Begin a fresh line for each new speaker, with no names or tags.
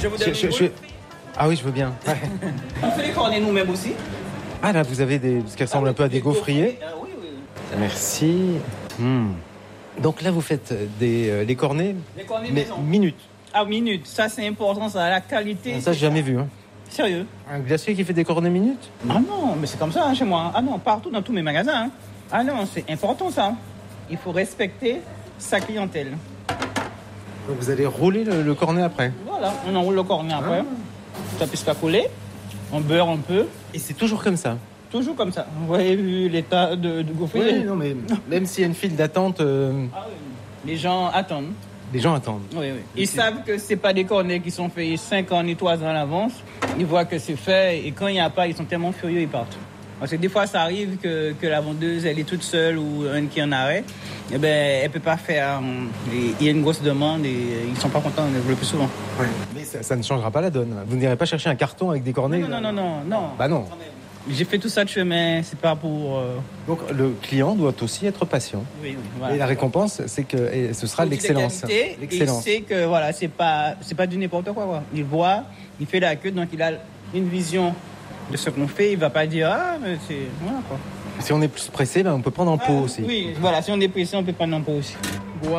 Je vous donne
Ah oui, je veux bien. Ouais.
On fait les cornets nous-mêmes aussi.
Ah là, vous avez des... ce qui ressemble un peu à des gaufriers.
Oui, oui.
Merci. Donc là, vous faites les cornets,
Les cornets
mais
maison.
minutes.
Ah, minute. Ça, c'est important, ça. La qualité.
Ça, j'ai jamais vu. Hein.
Sérieux.
Un glacier qui fait des cornets minutes?
Ah non, mais c'est comme ça hein, chez moi. Ah non, partout dans tous mes magasins. Hein. Ah non, c'est important ça. Il faut respecter sa clientèle.
Donc vous allez rouler le cornet après.
Voilà, on enroule le cornet après. Ça puisse pas coller. On beurre un peu.
Et c'est toujours comme ça?
Toujours comme ça. Vous voyez l'état de gaufrier.
Oui, non, mais même s'il y a une file d'attente,
Ah oui. Les gens attendent.
les gens attendent.
Oui, oui. Ils savent que c'est pas des cornets qui sont faits 5 ans ni 3 ans à l'avance. Ils voient que c'est fait et quand il n'y a pas, ils sont tellement furieux, ils partent. Parce que des fois, ça arrive que la vendeuse, elle est toute seule ou un qui est en arrêt. Eh ben, elle peut pas faire. Il y a une grosse demande et ils sont pas contents le plus souvent.
Ouais. Mais ça ne changera pas la donne. Vous n'irez pas chercher un carton avec des cornets?
Non.
Bah non.
J'ai fait tout ça de chemin, c'est pas pour...
Donc le client doit aussi être patient.
Oui, voilà.
Et la récompense, c'est que ce sera l'excellence.
Il sait que voilà, c'est pas du n'importe quoi. Il voit, il fait la queue, donc il a une vision de ce qu'on fait. Il va pas dire mais c'est voilà quoi.
Si on est plus pressé, on peut prendre en pot aussi.
Oui, voilà, si on est pressé, on peut prendre en pot aussi.